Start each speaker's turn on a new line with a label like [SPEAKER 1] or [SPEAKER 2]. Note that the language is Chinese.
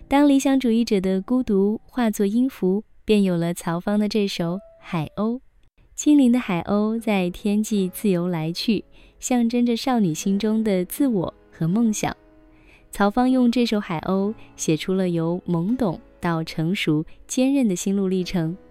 [SPEAKER 1] 当理想主义者的孤独化作音符，便有了曹芳的这首《海鸥》。轻灵的海鸥在天际自由来去，象征着少女心中的自我和梦想。曹芳用这首《海鸥》写出了由懵懂到成熟坚韧的心路历程，